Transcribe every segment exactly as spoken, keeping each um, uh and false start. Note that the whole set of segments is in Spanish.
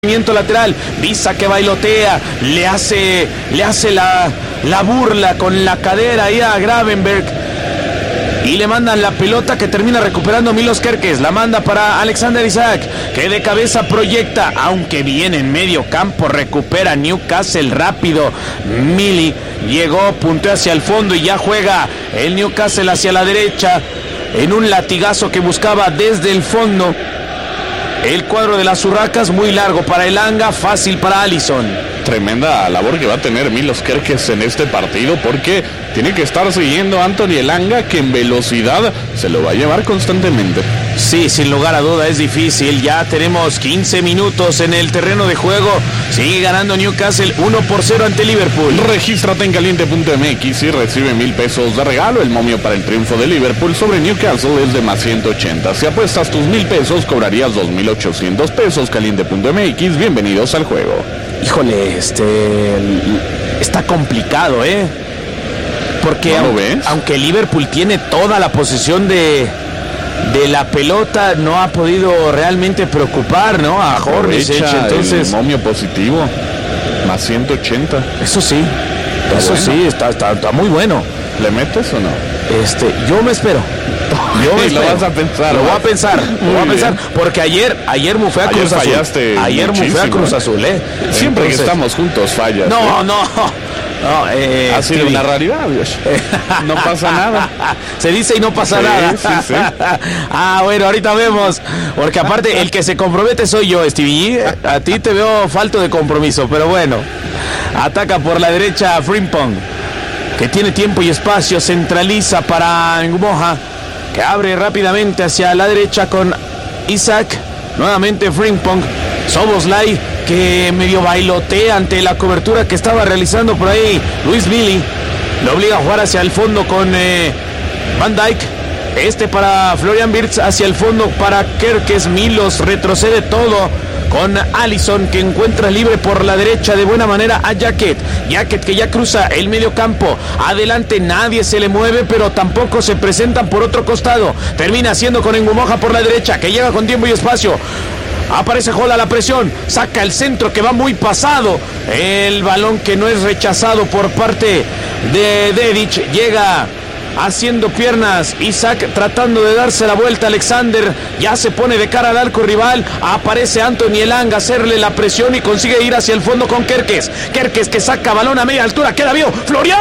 movimiento lateral, Visa que bailotea, le hace, le hace la, la burla con la cadera ahí a Gravenberg y le mandan la pelota que termina recuperando Milos Kerkez, la manda para Alexander Isak, que de cabeza proyecta, aunque viene en medio campo, recupera Newcastle rápido, Mili llegó, punteó hacia el fondo y ya juega el Newcastle hacia la derecha, en un latigazo que buscaba desde el fondo. El cuadro de las Urracas, muy largo para Elanga, fácil para Alisson. Tremenda labor que va a tener Milos Kerkez en este partido, porque tiene que estar siguiendo a Anthony Elanga, que en velocidad se lo va a llevar constantemente. Sí, sin lugar a duda es difícil. Ya tenemos quince minutos en el terreno de juego. Sigue ganando Newcastle uno por cero ante Liverpool. Regístrate en caliente punto m x y recibe mil pesos de regalo. El momio para el triunfo de Liverpool sobre Newcastle es de más ciento ochenta. Si apuestas tus mil pesos, cobrarías dos mil ochocientos pesos. caliente punto m x, bienvenidos al juego. Híjole, este... está complicado, ¿eh? Porque ¿No lo aunque, ves? aunque Liverpool tiene toda la posesión de... de la pelota, no ha podido realmente preocupar, ¿no? A Hornacek, entonces el momio positivo, más ciento ochenta. Eso sí, Está eso bueno. sí, está, está, está muy bueno. ¿Le metes o no? Este, yo me espero. Yo me Sí, lo espero. vas a pensar, Lo voy ¿va? a pensar, lo Muy voy a bien. pensar, porque ayer, ayer mufé a Ayer Cruz Azul. fallaste Ayer mufé a muchísimo, Cruz ¿eh? Azul, ¿eh? Siempre que Entonces, estamos juntos fallas. No, ¿eh? no, no, eh, Ha sido Stevie. una raridad, Dios. No pasa nada. Se dice y no pasa Sí, nada. sí, sí. Ah, bueno, ahorita vemos. Porque aparte, el que se compromete soy yo, Stevie. A ti te veo falto de compromiso, pero bueno. Ataca por la derecha Frimpong, que tiene tiempo y espacio. Centraliza para Ngumoha, que abre rápidamente hacia la derecha con Isak. Nuevamente Frimpong. Szoboszlai, que medio bailotea ante la cobertura que estaba realizando por ahí Luis Mili. Lo obliga a jugar hacia el fondo con eh, Van Dijk. Este para Florian Wirtz, hacia el fondo para Kerkez. Milos retrocede todo con Alisson, que encuentra libre por la derecha de buena manera a Jacket. Jacket que ya cruza el medio campo. Adelante nadie se le mueve, pero tampoco se presentan por otro costado. Termina siendo con Ngumoha por la derecha, que llega con tiempo y espacio. Aparece Hall a la presión, saca el centro que va muy pasado. El balón que no es rechazado por parte de Dedic. Llega haciendo piernas Isak, tratando de darse la vuelta. Alexander ya se pone de cara al arco rival. Aparece Anthony Elanga a hacerle la presión y consigue ir hacia el fondo con Kerkez. Kerkez que saca balón a media altura, queda vivo Florian,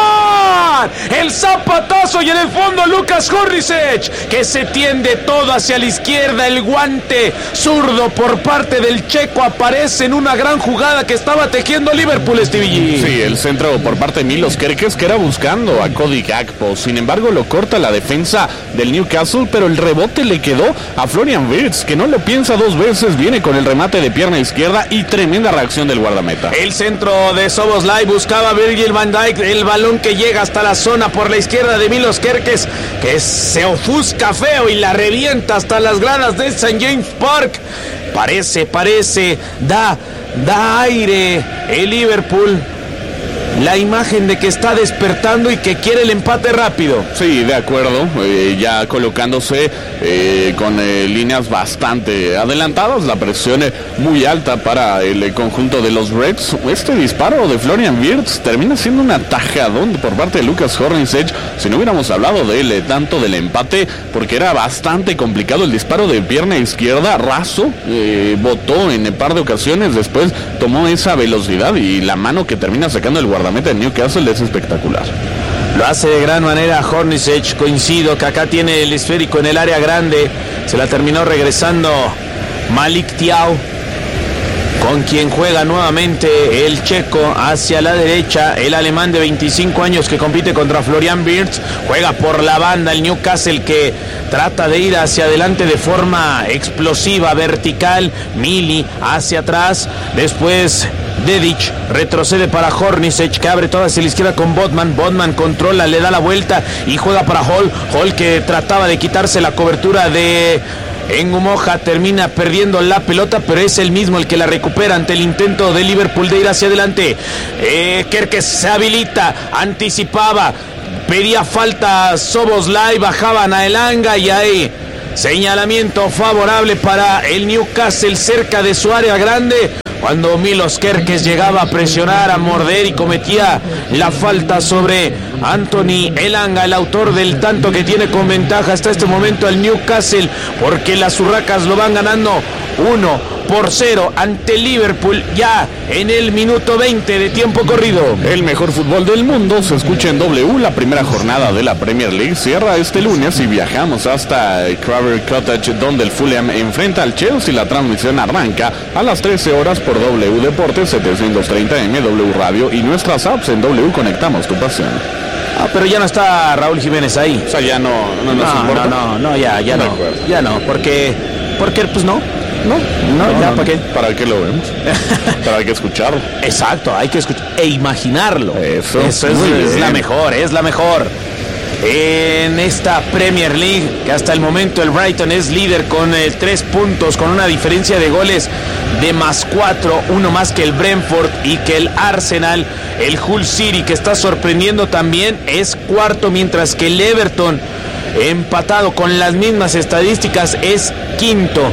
el zapatazo, y en el fondo Lucas Hornacek, que se tiende todo hacia la izquierda. El guante zurdo por parte del checo aparece en una gran jugada que estaba tejiendo Liverpool, Stevie. Sí, el centro por parte de Milos Kerkez, que era buscando a Cody Gakpo. Sin embargo, lo corta la defensa del Newcastle, pero el rebote le quedó a Florian Wirtz, que no lo piensa dos veces. Viene con el remate de pierna izquierda y tremenda reacción del guardameta. El centro de Szoboszlai buscaba a Virgil van Dijk. El balón que llega hasta la zona por la izquierda de Milos Kerkez, que se ofusca feo y la revienta hasta las gradas de Saint James Park. Parece, parece, da, da aire el Liverpool. La imagen de que está despertando y que quiere el empate rápido. Sí, de acuerdo, eh, ya colocándose eh, con eh, líneas bastante adelantadas, la presión eh, muy alta para el eh, conjunto de los Reds. Este disparo de Florian Wirtz termina siendo un atajadón por parte de Lucas Hornacek. Si no hubiéramos hablado de él eh, tanto del empate, porque era bastante complicado el disparo de pierna izquierda, raso, eh, botó en un par de ocasiones, después tomó esa velocidad y la mano que termina sacando el guardameta de Newcastle es espectacular. Lo hace de gran manera Hornacek. Coincido que acá tiene el esférico en el área grande. Se la terminó regresando Malik Thiaw, con quien juega nuevamente el checo hacia la derecha. El alemán de veinticinco años que compite contra Florian Wirtz. Juega por la banda el Newcastle, que trata de ir hacia adelante de forma explosiva, vertical. Mili hacia atrás. Después Dedic retrocede para Hornacek, que abre toda hacia la izquierda con Botman. Botman controla, le da la vuelta y juega para Hall. Hall, que trataba de quitarse la cobertura de Ngumoha, termina perdiendo la pelota, pero es el mismo el que la recupera ante el intento de Liverpool de ir hacia adelante. Eh, Kerkez se habilita, anticipaba, pedía falta Szoboszlai, bajaban a Elanga y ahí Señalamiento favorable para el Newcastle cerca de su área grande. Cuando Milos Kerkez llegaba a presionar, a morder y cometía la falta sobre Anthony Elanga, el autor del tanto que tiene con ventaja hasta este momento al Newcastle, porque las Urracas lo van ganando uno por cero ante Liverpool ya en el minuto veinte de tiempo corrido. El mejor fútbol del mundo se escucha en W. La primera jornada de la Premier League cierra este lunes y viajamos hasta Craven Cottage, donde el Fulham enfrenta al Chelsea. La transmisión arranca a las trece horas por W Deportes setecientos treinta M, W Radio y nuestras apps. En W conectamos tu pasión. Ah, pero ya no está Raúl Jiménez ahí. O sea, ya no, no nos no, importa. No, no, no, ya, ya no, ya no, porque, porque pues no. No, no, no, ya, no, ¿para qué? ¿Para qué lo vemos? Pero hay que escucharlo. Exacto, hay que escuchar e imaginarlo. Eso, Eso es, es la mejor, es la mejor. En esta Premier League, que hasta el momento el Brighton es líder con eh, tres puntos, con una diferencia de goles de más cuatro, uno más que el Brentford y que el Arsenal. El Hull City, que está sorprendiendo también, es cuarto, mientras que el Everton, empatado con las mismas estadísticas, es quinto.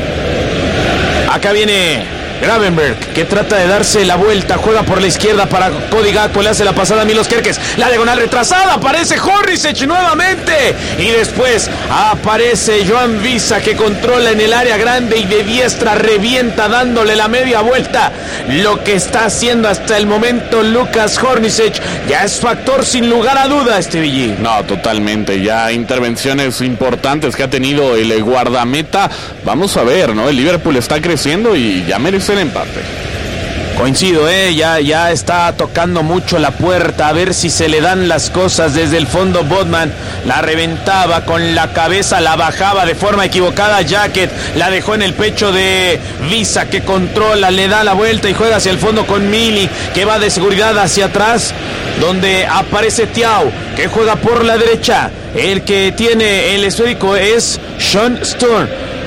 Acá viene Gravenberg, que trata de darse la vuelta, juega por la izquierda para Cody Gakpo, le hace la pasada a Milos Kerkez, la diagonal retrasada, aparece Hornacek nuevamente, y después aparece Joan Visa, que controla en el área grande y de diestra revienta dándole la media vuelta. Lo que está haciendo hasta el momento Lucas Hornacek ya es factor sin lugar a duda, este Villi. No, totalmente, ya intervenciones importantes que ha tenido el guardameta. Vamos a ver, ¿no? El Liverpool está creciendo y ya merece el empate. Coincido, eh, ya, ya está tocando mucho la puerta, a ver si se le dan las cosas. Desde el fondo Botman la reventaba con la cabeza, la bajaba de forma equivocada. Jacket la dejó en el pecho de Visa, que controla, le da la vuelta y juega hacia el fondo con Mili, que va de seguridad hacia atrás, donde aparece Thiaw, que juega por la derecha. El que tiene el esférico es Sean Stone,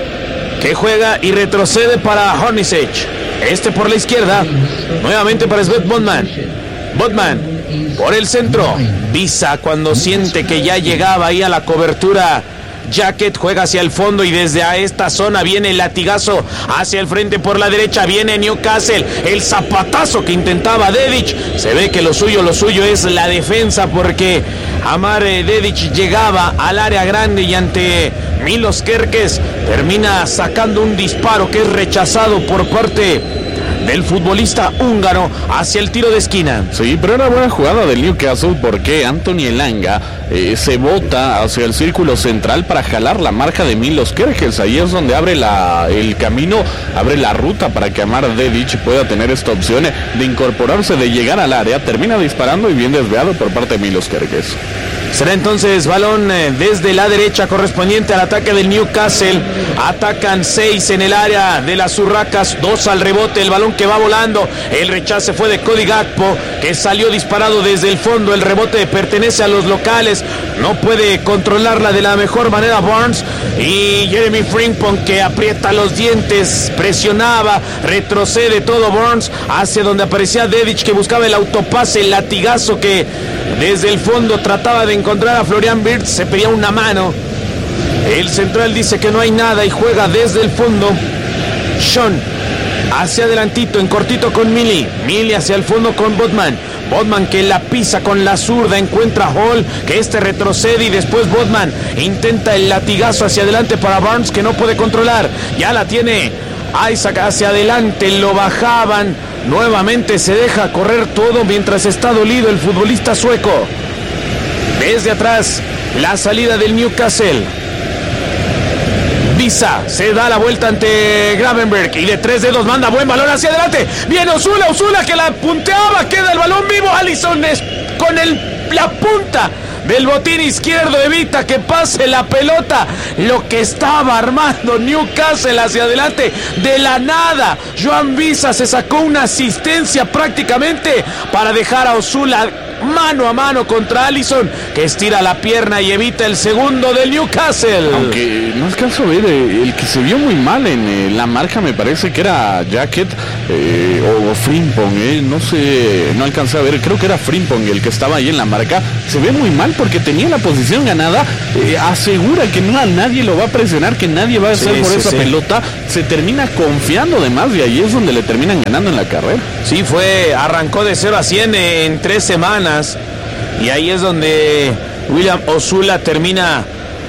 que juega y retrocede para Hornacek. Este por la izquierda, nuevamente para Sven Botman. Botman por el centro. Visa, cuando siente que ya llegaba ahí a la cobertura, Jacket juega hacia el fondo y desde a esta zona viene el latigazo hacia el frente por la derecha. Viene Newcastle, el zapatazo que intentaba Dedic. Se ve que lo suyo, lo suyo es la defensa, porque Amar Dedic llegaba al área grande y ante Milos Kerkez termina sacando un disparo que es rechazado por parte del futbolista húngaro hacia el tiro de esquina. Sí, pero era buena jugada del Newcastle, porque Anthony Elanga eh, se bota hacia el círculo central para jalar la marca de Milos Kerkez. Ahí es donde abre la, el camino, abre la ruta para que Amar Dedic pueda tener esta opción de incorporarse, de llegar al área. Termina disparando y bien desviado por parte de Milos Kerkez. Será entonces balón desde la derecha correspondiente al ataque del Newcastle. Atacan seis en el área de las Urracas, dos al rebote, el balón que va volando. El rechace fue de Cody Gakpo, que salió disparado desde el fondo. El rebote pertenece a los locales, no puede controlarla de la mejor manera Barnes. Y Jeremy Frimpong, que aprieta los dientes, presionaba, retrocede todo Barnes hacia donde aparecía Dedic, que buscaba el autopase, el latigazo que desde el fondo trataba de encontrar a Florian Wirtz, se pedía una mano. El central dice que no hay nada y juega desde el fondo. Sean hacia adelantito, en cortito con Mili. Mili hacia el fondo con Botman. Botman, que la pisa con la zurda, encuentra a Hall, que este retrocede y después Botman intenta el latigazo hacia adelante para Barnes, que no puede controlar. Ya la tiene Isaac hacia adelante, lo bajaban. Nuevamente se deja correr todo mientras está dolido el futbolista sueco. Desde atrás, la salida del Newcastle. Visa se da la vuelta ante Gravenberg y de tres dedos manda buen balón hacia adelante. Viene Osula, Osula que la punteaba, queda el balón vivo. Alisson es con el, la punta del botín izquierdo, evita que pase la pelota. Lo que estaba armando Newcastle hacia adelante de la nada. Joan Visa se sacó una asistencia prácticamente para dejar a Osula mano a mano contra Alisson, que estira la pierna y evita el segundo del Newcastle. Aunque no alcanzo a ver, eh, el que se vio muy mal en eh, la marca me parece que era Jacket eh, o, o Frimpong, eh, no sé, no alcancé a ver, creo que era Frimpong el que estaba ahí en la marca. Se ve muy mal porque tenía la posición ganada, eh, asegura que no a nadie lo va a presionar, que nadie va a hacer sí, por sí, esa sí. pelota, se termina confiando de más y ahí es donde le terminan ganando en la carrera. Sí, fue, arrancó de cero a cien en tres semanas y ahí es donde William Osula termina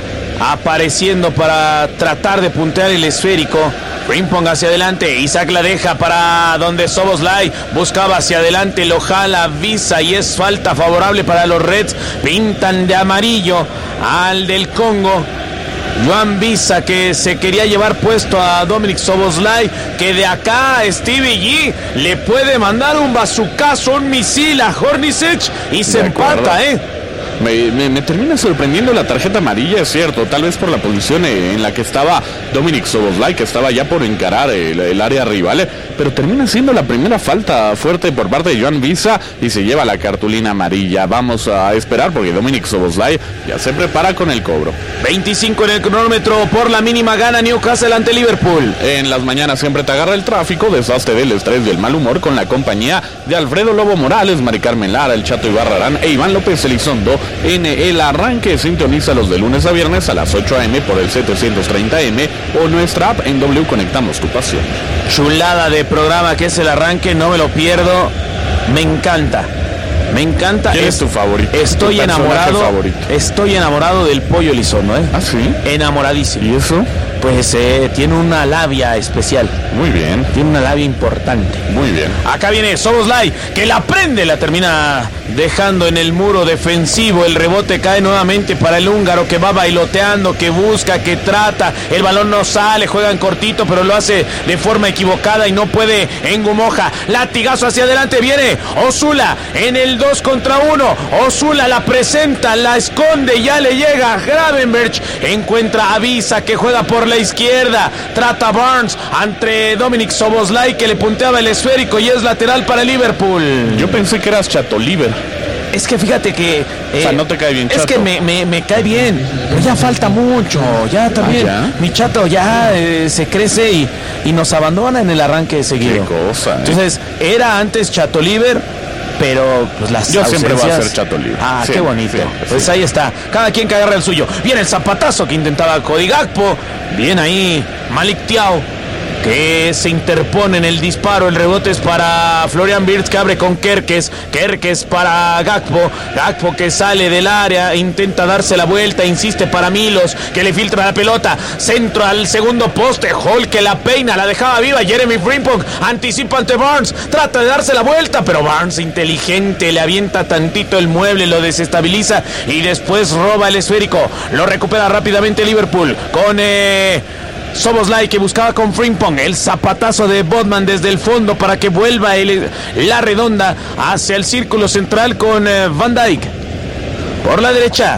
apareciendo para tratar de puntear el esférico. Frimpong hacia adelante, Isaac la deja para donde Szoboszlai buscaba hacia adelante, lo jala, avisa y es falta favorable para los Reds. Pintan de amarillo al del Congo. Joan Visa, que se quería llevar puesto a Dominic Szoboszlai, que de acá Stevie G le puede mandar un bazucazo, un misil a Hornacek y se empata, ¿eh? Me, me, me termina sorprendiendo la tarjeta amarilla, es cierto, tal vez por la posición en la que estaba Dominic Szoboszlai, que estaba ya por encarar el, el área rival, pero termina siendo la primera falta fuerte por parte de Joan Visa y se lleva la cartulina amarilla. Vamos a esperar porque Dominic Szoboszlai ya se prepara con el cobro. veinticinco en el cronómetro, por la mínima gana Newcastle ante Liverpool. En las mañanas siempre te agarra el tráfico, desastre del estrés y el mal humor con la compañía de Alfredo Lobo Morales, Mari Carmen Lara, el Chato Ibarrarán e Iván López Elizondo. En el arranque sintonízalos de lunes a viernes a las ocho a eme por el setecientos treinta eme o nuestra app en W Conectamos tu Pasión. Chulada de programa que es el arranque, no me lo pierdo, me encanta. Me encanta. ¿Quién es, es tu favorito? Estoy tu enamorado. Favorito? Estoy enamorado del Pollo Elizondo, ¿eh? ¿Ah, sí? Enamoradísimo. ¿Y eso? Pues eh, tiene una labia especial. Muy bien. Tiene una labia importante. Muy bien. Acá viene Szoboszlai, que la prende, la termina dejando en el muro defensivo. El rebote cae nuevamente para el húngaro, que va bailoteando, que busca, que trata. El balón no sale, juegan cortito, pero lo hace de forma equivocada y no puede en Gumoja. Latigazo hacia adelante, viene Osula en el dos contra uno. Osula la presenta, la esconde, ya le llega Gravenberch. Encuentra a Visa, que juega por la izquierda. Trata Barnes entre Dominic Szoboszlai, que le punteaba el esférico y es lateral para Liverpool. Yo pensé que eras Chato Liver. Es que fíjate que... Eh, o sea, no te cae bien, Chato. Es que me, me, me cae bien, pero ya falta mucho. Ya también, ¿Ah, ya? mi Chato ya eh, se crece y, y nos abandona en el arranque seguido. Qué cosa, ¿eh? Entonces, era antes Chato Liver, pero pues las yo ausencias... siempre voy a ser Chato Libre. Ah, sí, qué bonito. Sí, pues sí. ahí está. Cada quien que agarra el suyo. Viene el zapatazo que intentaba Cody Gakpo. Bien ahí Malik Thiaw, que se interpone en el disparo. El rebote es para Florian Wirtz, que abre con Kerkez. Kerkez para Gakpo. Gakpo que sale del área, intenta darse la vuelta, insiste para Milos, que le filtra la pelota. Centro al segundo poste. Hall que la peina, la dejaba viva. Jeremy Frimpong anticipa ante Barnes. Trata de darse la vuelta, pero Barnes, inteligente, le avienta tantito el mueble, lo desestabiliza y después roba el esférico. Lo recupera rápidamente Liverpool con... Eh, Szoboszlai, que buscaba con Frimpong. El zapatazo de Bodman desde el fondo para que vuelva el, la redonda hacia el círculo central con eh, Van Dijk. Por la derecha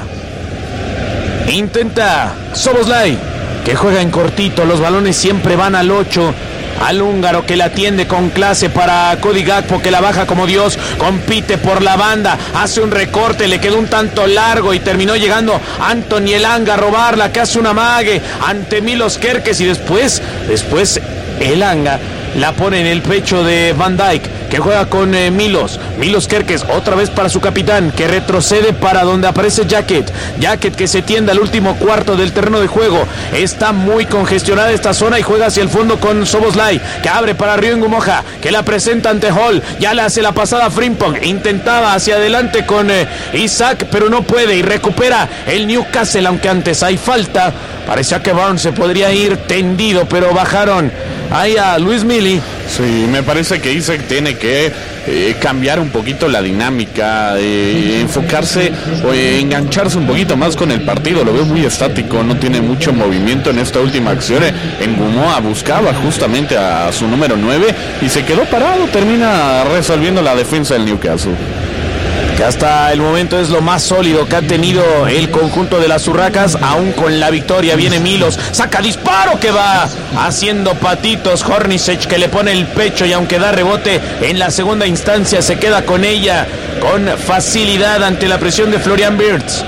intenta Szoboszlai, que juega en cortito. Los balones siempre van al ocho. Al húngaro, que la atiende con clase para Cody Gakpo, que la baja como Dios. Compite por la banda, hace un recorte, le quedó un tanto largo y terminó llegando Anthony Elanga a robarla, que hace un amague ante Milos Kerkez y después, después Elanga la pone en el pecho de Van Dijk, que juega con eh, Milos. Milos Kerkez otra vez para su capitán, que retrocede para donde aparece Jacket. Jacket que se tiende al último cuarto del terreno de juego. Está muy congestionada esta zona y juega hacia el fondo con Szoboszlai, que abre para Ryan Gumoja, que la presenta ante Hall. Ya le hace la pasada a Frimpong. Intentaba hacia adelante con eh, Isaac, pero no puede y recupera el Newcastle, aunque antes hay falta. Parecía que Barnes se podría ir tendido, pero bajaron ahí a Luis Mili. Sí, me parece que Isaac tiene que eh, cambiar un poquito la dinámica, eh, enfocarse o eh, engancharse un poquito más con el partido. Lo veo muy estático, no tiene mucho movimiento en esta última acción. En Gumoa buscaba justamente a su número nueve y se quedó parado. Termina resolviendo la defensa del Newcastle. que hasta el momento es lo más sólido que ha tenido el conjunto de las Urracas, aún con la victoria. Viene Milos, saca disparo que va haciendo patitos. Hornacek que le pone el pecho y aunque da rebote en la segunda instancia se queda con ella con facilidad ante la presión de Florian Wirtz.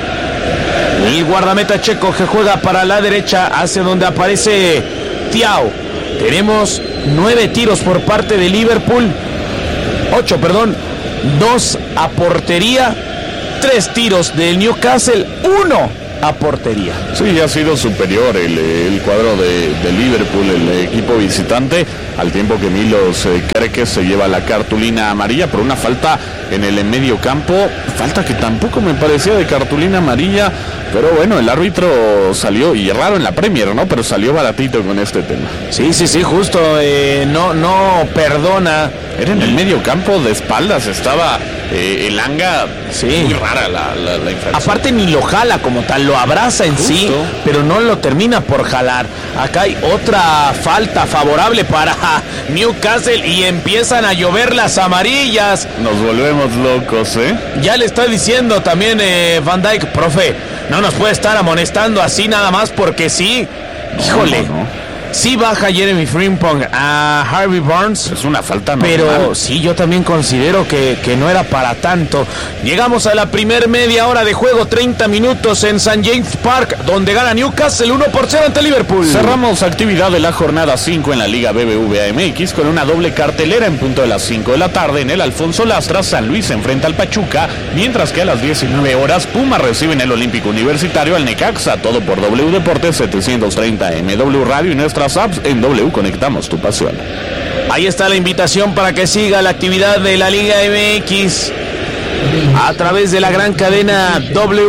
El guardameta checo que juega para la derecha hacia donde aparece Thiaw. Tenemos nueve tiros por parte de Liverpool, ocho, perdón, dos a portería, tres tiros del Newcastle, uno a portería. Sí, ha sido superior el, el cuadro de, de Liverpool, el equipo visitante, al tiempo que Milos eh, Kerkez se lleva la cartulina amarilla por una falta en el medio campo, falta que tampoco me parecía de cartulina amarilla, pero bueno, el árbitro salió, y raro en la Premier, ¿no? Pero salió baratito con este tema. Sí, sí, sí, justo, eh, no, no perdona. Era en el medio campo, de espaldas, estaba eh, el Anga, sí. Muy rara la, la, la infracción. Aparte ni lo jala como tal, lo abraza en justo. Sí, pero no lo termina por jalar. Acá hay otra falta favorable para Newcastle y empiezan a llover las amarillas. Nos volvemos locos, ¿eh? Ya le está diciendo también eh, Van Dijk, profe, no nos puede estar amonestando así nada más porque sí. Híjole. No, no, no. Sí baja Jeremy Frimpong a Harvey Barnes. Es una falta normal. Pero sí, yo también considero que, que no era para tanto. Llegamos a la primer media hora de juego, treinta minutos en Saint James Park, donde gana Newcastle uno por cero ante Liverpool. Cerramos actividad de la jornada cinco en la Liga B B V A M X con una doble cartelera en punto de las cinco de la tarde. En el Alfonso Lastras, San Luis se enfrenta al Pachuca, mientras que a las diecinueve horas Pumas recibe en el Olímpico Universitario al Necaxa. Todo por W Deportes setecientos treinta M W Radio y nuestra apps en W, conectamos tu pasión. Ahí está la invitación para que siga la actividad de la Liga M X a través de la gran cadena W.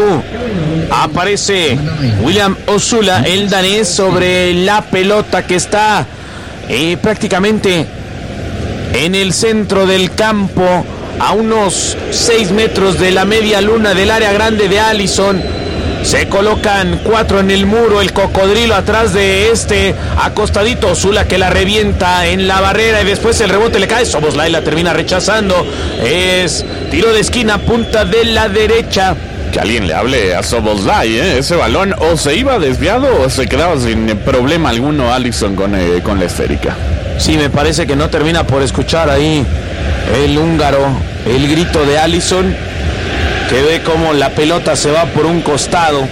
Aparece William Osula, el danés, sobre la pelota que está eh, prácticamente en el centro del campo, a unos seis metros de la media luna del área grande de Alisson. Se colocan cuatro en el muro, el cocodrilo atrás de este, acostadito, Osula que la revienta en la barrera y después el rebote le cae, Szoboszlai la termina rechazando, es tiro de esquina, punta de la derecha. Que alguien le hable a Szoboszlai, ¿eh? Ese balón o se iba desviado o se quedaba sin problema alguno Alisson con, eh, con la esférica. Sí, me parece que no termina por escuchar ahí el húngaro, el grito de Alisson, que ve cómo la pelota se va por un costado.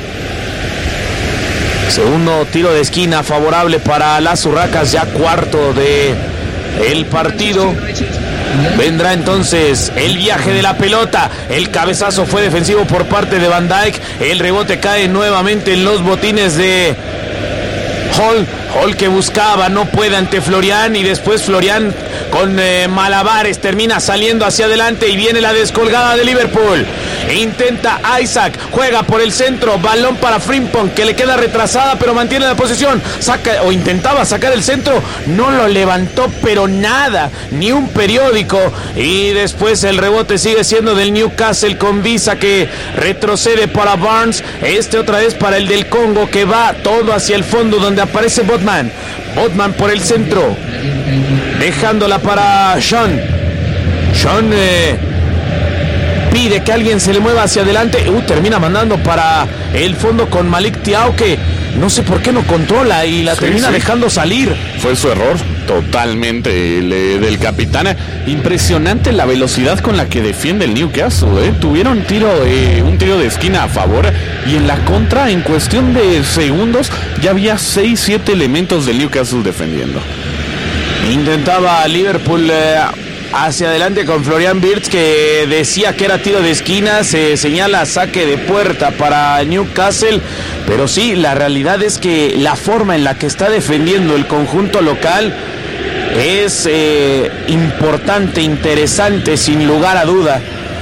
Segundo tiro de esquina favorable para las Urracas, ya cuarto de el partido. Vendrá entonces el viaje de la pelota. El cabezazo fue defensivo por parte de Van Dijk. El rebote cae nuevamente en los botines de Hall. Hall que buscaba, no puede ante Florian, y después Florian con eh, malabares termina saliendo hacia adelante y viene la descolgada de Liverpool. Intenta Isaac, juega por el centro, balón para Frimpong que le queda retrasada pero mantiene la posición, saca o intentaba sacar el centro, no lo levantó pero nada, ni un periódico, y después el rebote sigue siendo del Newcastle con Visa que retrocede para Barnes, este otra vez para el del Congo que va todo hacia el fondo donde aparece Botman, Botman por el centro, dejándola para Sean, Sean eh, pide que alguien se le mueva hacia adelante, uh, termina mandando para el fondo con Malik Thiaw que no sé por qué no controla y la sí, termina sí. dejando salir. Fue su error totalmente el, eh, del capitán. Impresionante la velocidad con la que defiende el Newcastle, ¿eh? Tuvieron tiro, eh, un tiro de esquina a favor y en la contra en cuestión de segundos ya había seis siete elementos del Newcastle defendiendo. Intentaba Liverpool eh, hacia adelante con Florian Wirtz que decía que era tiro de esquina, se señala saque de puerta para Newcastle, pero sí, la realidad es que la forma en la que está defendiendo el conjunto local es eh, importante, interesante, sin lugar a duda.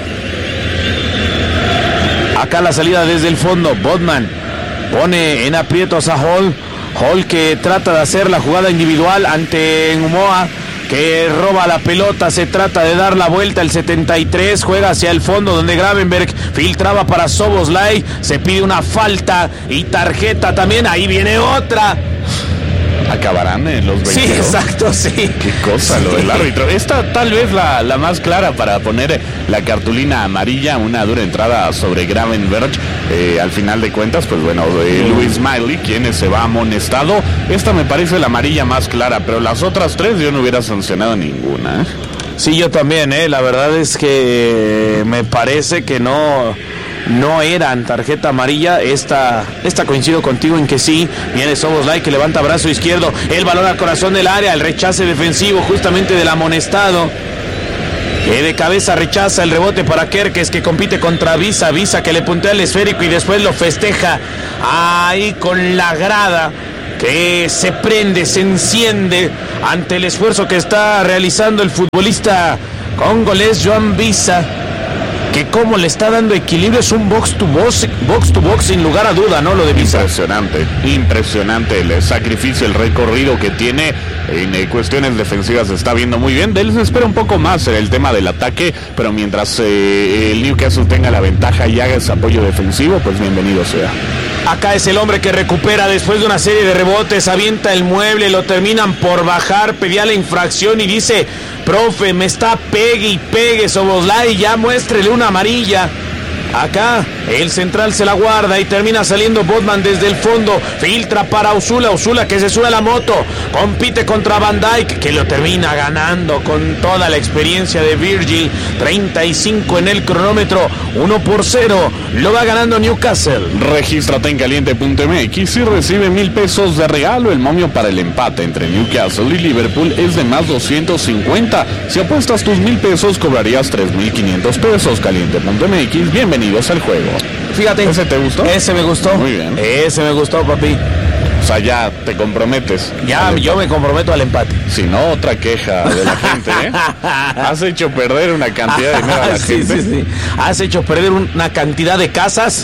Acá la salida desde el fondo, Botman pone en aprietos a Hall, Hall que trata de hacer la jugada individual ante Ngumoa, que roba la pelota, se trata de dar la vuelta, el setenta y tres, juega hacia el fondo donde Gravenberg filtraba para Szoboszlai, se pide una falta y tarjeta también, ahí viene otra. acabarán en los veintidós. Sí, exacto, sí. Qué cosa sí. Lo del árbitro. Esta tal vez la, la más clara para poner la cartulina amarilla, una dura entrada sobre Gravenberch. Eh, al final de cuentas, pues bueno, eh, Louis Smiley, quien se va amonestado. Esta me parece la amarilla más clara, pero las otras tres yo no hubiera sancionado ninguna. ¿eh? Sí, yo también, ¿eh? La verdad es que me parece que no... no eran tarjeta amarilla. Esta, esta coincido contigo en que sí. Viene Szoboszlai que levanta brazo izquierdo, el balón al corazón del área, el rechace defensivo justamente del amonestado, que de cabeza rechaza el rebote para Kerkez, que compite contra Visa, Visa que le puntea el esférico y después lo festeja ahí con la grada, que se prende, se enciende ante el esfuerzo que está realizando el futbolista congolés Joan Visa, que como le está dando equilibrio. Es un box to box, box to box sin lugar a duda, ¿no? Lo de Visa. Impresionante, impresionante el sacrificio, el recorrido que tiene en eh, cuestiones defensivas. Se está viendo muy bien. De él se espera un poco más en el tema del ataque, pero mientras eh, el Newcastle tenga la ventaja y haga ese apoyo defensivo, pues bienvenido sea. Acá es el hombre que recupera después de una serie de rebotes, avienta el mueble, lo terminan por bajar, pedía la infracción y dice: profe, me está pegue y pegue Szoboszlai, ya muéstrele una amarilla. Acá el central se la guarda y termina saliendo Botman desde el fondo, filtra para Osula, Osula que se sube a la moto, compite contra Van Dijk, que lo termina ganando con toda la experiencia de Virgil. Treinta y cinco en el cronómetro, uno por cero, lo va ganando Newcastle. Regístrate en caliente punto m x y recibe mil pesos de regalo. El momio para el empate entre Newcastle y Liverpool es de más doscientos cincuenta. Si apuestas tus mil pesos cobrarías tres mil quinientos pesos. caliente punto m x, bienvenidos al juego. Fíjate, ¿ese te gustó? Ese me gustó. Muy bien. Ese me gustó, papi. O sea, ya te comprometes. Ya, yo me comprometo al empate. Si no, otra queja de la gente, ¿eh? Has hecho perder una cantidad de dinero a la sí, gente. Sí, sí. Has hecho perder una cantidad de casas.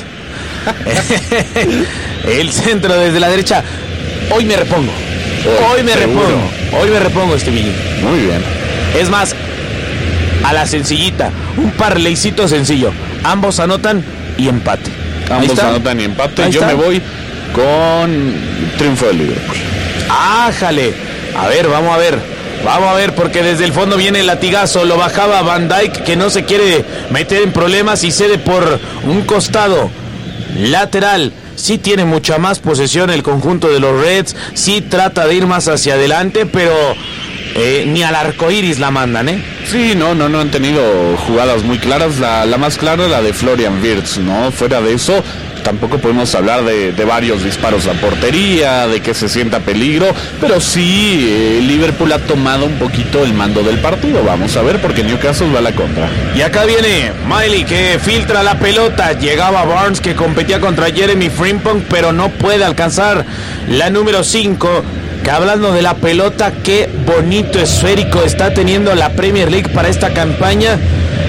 El centro desde la derecha. Hoy me repongo. Hoy, Hoy me seguro. repongo. Hoy me repongo, Stevie. Muy bien. Es más, a la sencillita. Un parleycito sencillo. Ambos anotan y empate. Ambos anotan y empate. Ahí Yo está. me voy con triunfo del Liverpool. ¡Ájale! A ver, vamos a ver. Vamos a ver, porque desde el fondo viene el latigazo. Lo bajaba Van Dijk, que no se quiere meter en problemas y cede por un costado lateral. Sí tiene mucha más posesión el conjunto de los Reds. Sí trata de ir más hacia adelante, pero eh, ni al arco iris la mandan, ¿eh? Sí, no, no, no han tenido jugadas muy claras. La, la más clara es la de Florian Wirtz, ¿no? Fuera de eso, tampoco podemos hablar de, de varios disparos a portería, de que se sienta peligro, pero sí, eh, Liverpool ha tomado un poquito el mando del partido. Vamos a ver, porque Newcastle va a la contra. Y acá viene Miley, que filtra la pelota. Llegaba Barnes, que competía contra Jeremy Frimpong, pero no puede alcanzar la número cinco. Que hablando de la pelota, qué bonito esférico está teniendo la Premier League para esta campaña.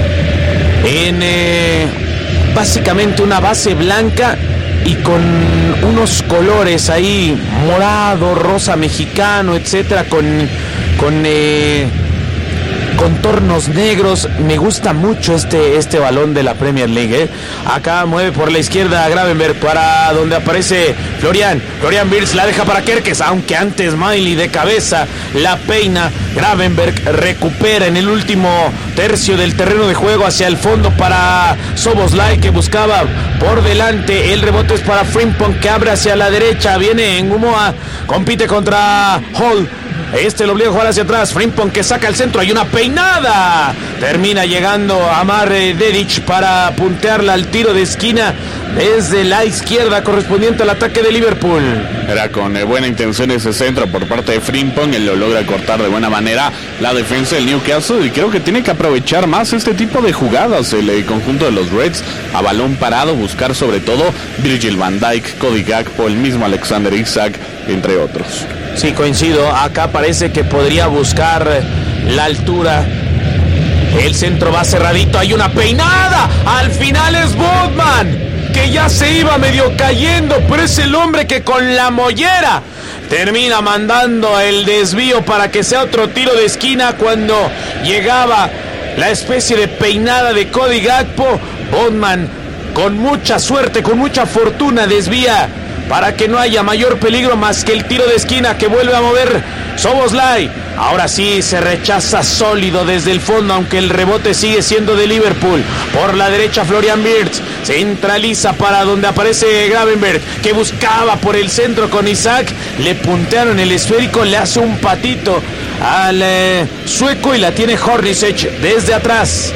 En eh, básicamente una base blanca y con unos colores ahí, morado, rosa mexicano, etcétera, con, con eh, contornos negros. Me gusta mucho este, este balón de la Premier League, ¿eh? Acá mueve por la izquierda a Gravenberch para donde aparece Florian. Florian Wirtz la deja para Kerkez, aunque antes Miley de cabeza la peina. Gravenberch recupera en el último tercio del terreno de juego hacia el fondo para Szoboszlai, que buscaba por delante. El rebote es para Frimpong, que abre hacia la derecha. Viene en Ngumoa, compite contra Hall. Este lo obliga a jugar hacia atrás. Frimpong, que saca el centro. Hay una peinada. Termina llegando Amar Dedic para puntearla al tiro de esquina desde la izquierda, correspondiente al ataque de Liverpool. Era con eh, buena intención ese centro por parte de Frimpong. Él lo logra cortar de buena manera la defensa del Newcastle, y creo que tiene que aprovechar más este tipo de jugadas el, el conjunto de los Reds. A balón parado, buscar sobre todo Virgil van Dijk, Cody Gakpo, el mismo Alexander Isak, entre otros. Sí, coincido. Acá parece que podría buscar la altura. El centro va cerradito. Hay una peinada. Al final es Botman, que ya se iba medio cayendo, pero es el hombre que con la mollera termina mandando el desvío para que sea otro tiro de esquina. Cuando llegaba la especie de peinada de Cody Gakpo, Botman con mucha suerte, con mucha fortuna, desvía para que no haya mayor peligro más que el tiro de esquina que vuelve a mover Szoboszlai. Ahora sí se rechaza sólido desde el fondo, aunque el rebote sigue siendo de Liverpool. Por la derecha Florian Wirtz centraliza para donde aparece Gravenberch, que buscaba por el centro con Isaac. Le puntearon el esférico, le hace un patito al eh, sueco y la tiene Hornacek desde atrás,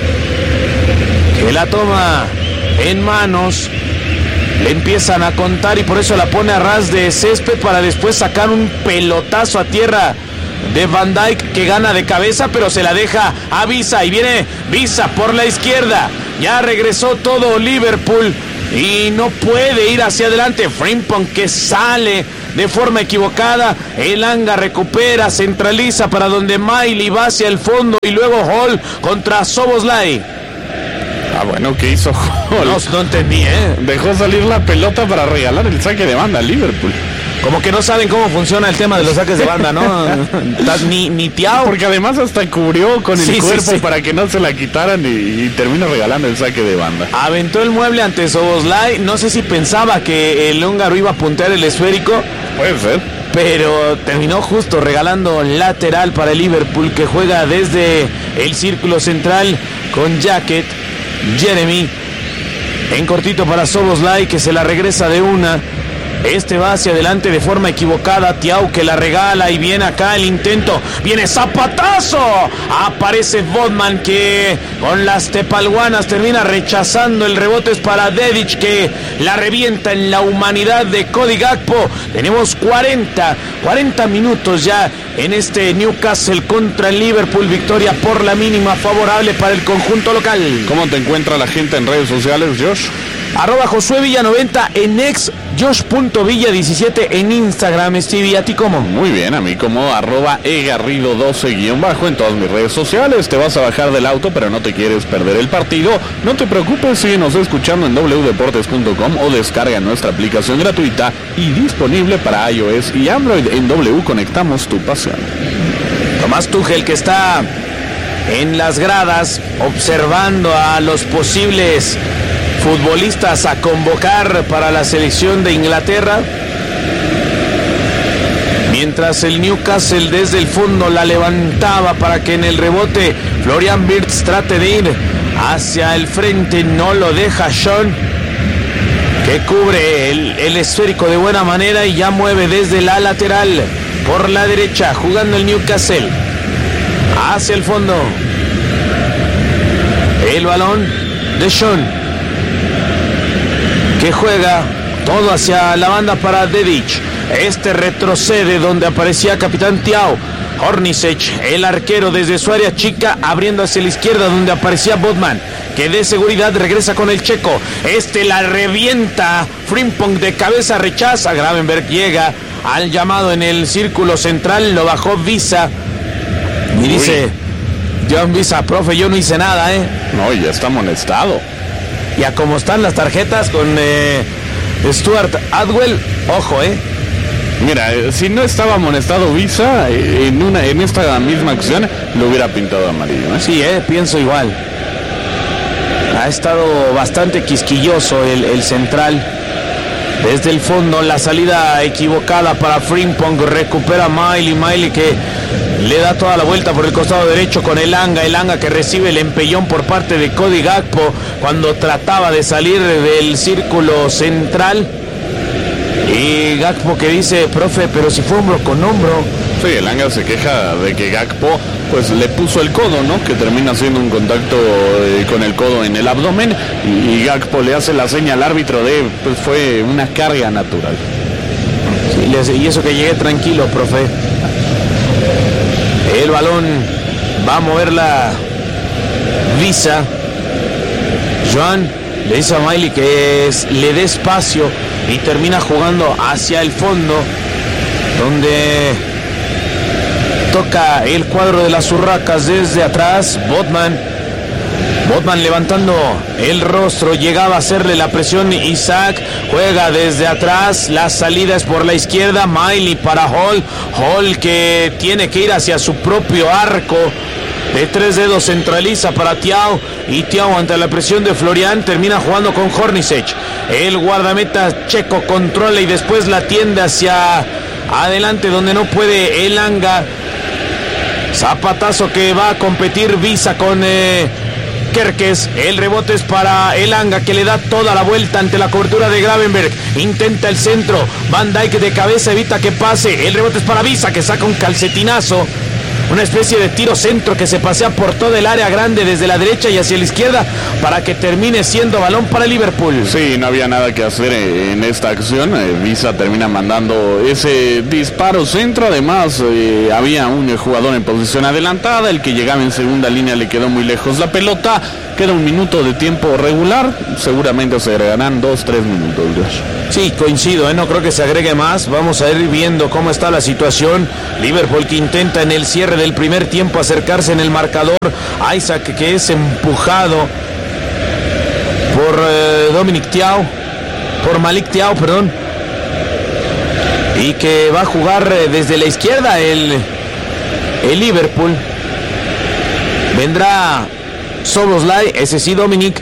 que la toma en manos. Le empiezan a contar y por eso la pone a ras de césped para después sacar un pelotazo a tierra de Van Dijk, que gana de cabeza, pero se la deja a Visa. Y viene Visa por la izquierda. Ya regresó todo Liverpool y no puede ir hacia adelante. Frimpong, que sale de forma equivocada. Elanga recupera, centraliza para donde Miley va hacia el fondo y luego Hall contra Szoboszlai. Ah, bueno, ¿qué hizo Hall? No, no entendí, ¿eh? Dejó salir la pelota para regalar el saque de banda a Liverpool. Como que no saben cómo funciona el tema de los saques de banda, ¿no? ni, ni Thiago. Porque además hasta cubrió con el sí, cuerpo sí, sí. para que no se la quitaran y, y termina regalando el saque de banda. Aventó el mueble ante Szoboszlai. No sé si pensaba que el húngaro iba a puntear el esférico. Puede ser. Pero terminó justo regalando lateral para el Liverpool, que juega desde el círculo central con Jacket, Jeremy. En cortito para Szoboszlai, que se la regresa de una. Este va hacia adelante de forma equivocada. Thiago, que la regala y viene acá el intento. Viene zapatazo. Aparece Bodman, que con las tepalguanas termina rechazando el rebote. Es para Dedic, que la revienta en la humanidad de Cody Gakpo. Tenemos cuarenta, cuarenta minutos ya en este Newcastle contra el Liverpool. Victoria por la mínima favorable para el conjunto local. ¿Cómo te encuentra la gente en redes sociales, Josh? Arroba Josué Villa noventa en ex, Josh punto Villa diecisiete en Instagram. Stevie, ¿a ti cómo? Muy bien, a mí como arroba egarrido doce guión bajo en todas mis redes sociales. Te vas a bajar del auto pero no te quieres perder el partido. No te preocupes, síguenos escuchando en doble u deportes punto com o descarga nuestra aplicación gratuita y disponible para iOS y Android. En W conectamos tu pasión. Tomás Tuchel, que está en las gradas observando a los posibles futbolistas a convocar para la selección de Inglaterra, mientras el Newcastle desde el fondo la levantaba para que en el rebote Florian Wirtz trate de ir hacia el frente. No lo deja Sean, que cubre el, el esférico de buena manera y ya mueve desde la lateral por la derecha, jugando el Newcastle hacia el fondo. El balón de Sean, que juega todo hacia la banda para Dedic. Este retrocede donde aparecía capitán Thiago. Hornacek, el arquero, desde su área chica, abriendo hacia la izquierda donde aparecía Bodman, que de seguridad regresa con el checo. Este la revienta. Frimpong de cabeza rechaza. Gravenberch llega al llamado en el círculo central. Lo bajó Visa y dice: John Visa, profe, yo no hice nada, ¿eh? No, ya está amonestado. Y a como están las tarjetas con eh, Stuart Atwell, ojo, eh. Mira, si no estaba amonestado Visa, en una en esta misma acción lo hubiera pintado amarillo, ¿eh? Sí, eh, pienso igual. Ha estado bastante quisquilloso el, el central. Desde el fondo, la salida equivocada para Frimpong. Recupera Miley, Miley que le da toda la vuelta por el costado derecho con Elanga. Elanga que recibe el empellón por parte de Cody Gakpo cuando trataba de salir del círculo central. Y Gakpo que dice: profe, pero si fue hombro con hombro. Sí, Elanga se queja de que Gakpo pues le puso el codo, ¿no? Que termina haciendo un contacto eh, con el codo en el abdomen y, y Gakpo le hace la seña al árbitro de pues fue una carga natural. Sí, le hace, y eso que llegué tranquilo, profe. El balón va a mover la Visa. Joan le dice a Miley que es, le dé espacio y termina jugando hacia el fondo, donde toca el cuadro de las urracas desde atrás. Bodman Bodman levantando el rostro, llegaba a hacerle la presión. Isaac juega desde atrás, la salida es por la izquierda. Miley para Hall, Hall que tiene que ir hacia su propio arco. De tres dedos centraliza para Thiago y Thiago ante la presión de Florian termina jugando con Hornacek. El guardameta checo controla y después la tiende hacia adelante donde no puede Elanga. Zapatazo que va a competir Visa con eh, Kerkez. El rebote es para Elanga, que le da toda la vuelta ante la cobertura de Gravenberg. Intenta el centro. Van Dijk de cabeza evita que pase. El rebote es para Visa, que saca un calcetinazo. Una especie de tiro centro que se pasea por toda el área grande desde la derecha y hacia la izquierda para que termine siendo balón para Liverpool. Sí, no había nada que hacer en esta acción. Eh, Visa termina mandando ese disparo centro. Además, eh, había un jugador en posición adelantada. El que llegaba en segunda línea le quedó muy lejos la pelota. Queda un minuto de tiempo regular. Seguramente se agregarán dos, tres minutos. Sí, coincido, ¿eh? No creo que se agregue más. Vamos a ir viendo cómo está la situación. Liverpool que intenta en el cierre del primer tiempo acercarse en el marcador. Isaac que es empujado por eh, Dominic Thiaw, por Malik Thiaw, perdón, y que va a jugar eh, desde la izquierda el, el Liverpool. Vendrá Szoboszlai, ese sí, Dominic,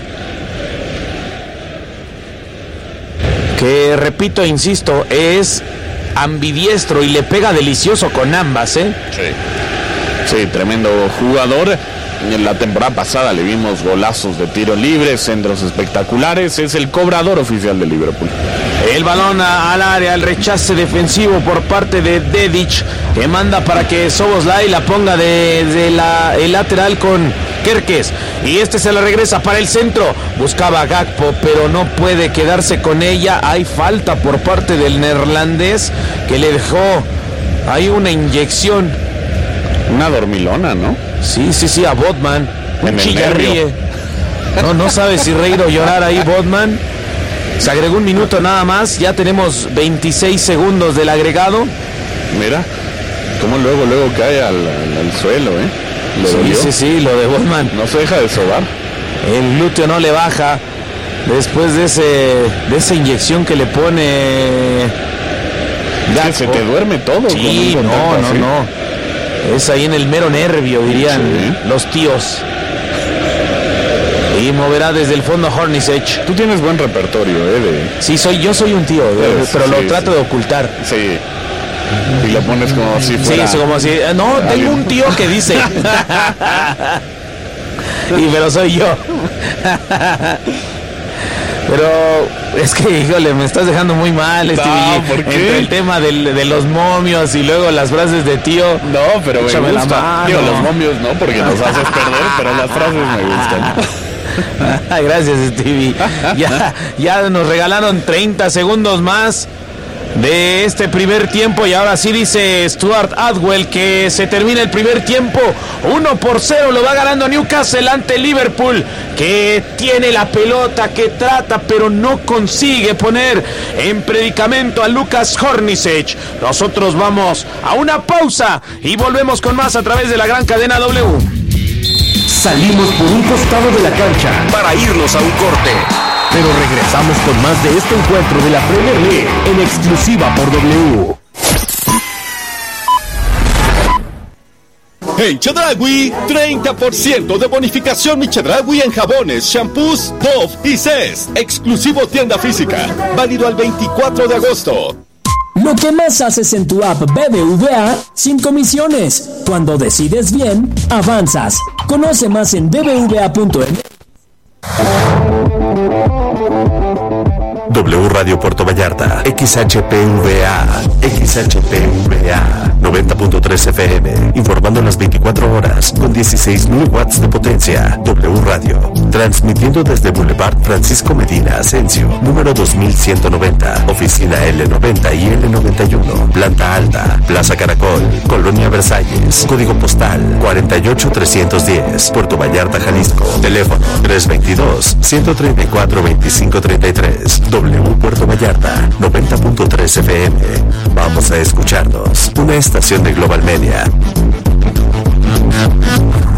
que repito e insisto, es ambidiestro y le pega delicioso con ambas, ¿eh? Sí, sí, tremendo jugador. En la temporada pasada le vimos golazos de tiro libre, centros espectaculares. Es el cobrador oficial de Liverpool. El balón a, al área, el rechace defensivo por parte de Dedic, que manda para que Szoboszlai la ponga de, de la, el lateral con Kerkez. Y este se la regresa para el centro. Buscaba a Gakpo, pero no puede quedarse con ella. Hay falta por parte del neerlandés, que le dejó ahí una inyección. Una dormilona, ¿no? Sí, sí, sí, a Botman. Un chillarríe. No, no sabe si reír o llorar ahí Botman. Se agregó un minuto nada más. Ya tenemos veintiséis segundos del agregado. Mira, cómo luego, luego cae al, al, al suelo, ¿eh? ¿Le sí, dolió? sí, sí, lo de Botman. No se deja de sobar. El glúteo no le baja. Después de ese de esa inyección que le pone... Es que se te duerme todo. Sí, con un no, no, así. no. Es ahí en el mero nervio, dirían sí. los tíos. Y moverá desde el fondo Hornacek. Tú tienes buen repertorio, ¿eh? De... Sí, soy, yo soy un tío, de, pero sí, lo sí, trato sí. de ocultar. Sí. Y lo pones como si fuera... Sí, como si... No, tengo un tío que dice... y pero soy yo. Pero es que, híjole, me estás dejando muy mal, este no, ¿por qué? Entre el tema del, de los momios y luego las frases de tío. No, pero me gusta. Digo, los momios no, porque nos haces perder, pero las frases me gustan. Gracias, Stevie. Ya, ya nos regalaron treinta segundos más de este primer tiempo y ahora sí dice Stuart Atwell que se termina el primer tiempo. Uno por cero lo va ganando Newcastle ante Liverpool, que tiene la pelota, que trata pero no consigue poner en predicamento a Lucas Hornacek. Nosotros vamos a una pausa y volvemos con más a través de la gran cadena W. Salimos por un costado de la cancha para irnos a un corte, pero regresamos con más de este encuentro de la Premier League en exclusiva por W. En Chedraui, treinta por ciento de bonificación mi Chedraui en jabones, shampoos, Dove y Cess. Exclusivo tienda física. Válido al veinticuatro de agosto. Lo que más haces en tu app B B V A sin comisiones. Cuando decides bien, avanzas. Conoce más en b b v a punto m. W Radio Puerto Vallarta, X H P V A, X H P V A, noventa punto tres F M, informando las veinticuatro horas, con dieciséis mil watts de potencia. W Radio, transmitiendo desde Boulevard Francisco Medina Asensio, número dos mil ciento noventa, oficina L noventa y L noventa y uno, planta alta, Plaza Caracol, Colonia Versalles, código postal cuarenta y ocho trescientos diez, Puerto Vallarta, Jalisco, teléfono tres veintidós, ciento treinta y cuatro, veinticinco treinta y tres. W Puerto Vallarta, noventa punto tres F M. Vamos a escucharnos. Una estación de Global Media.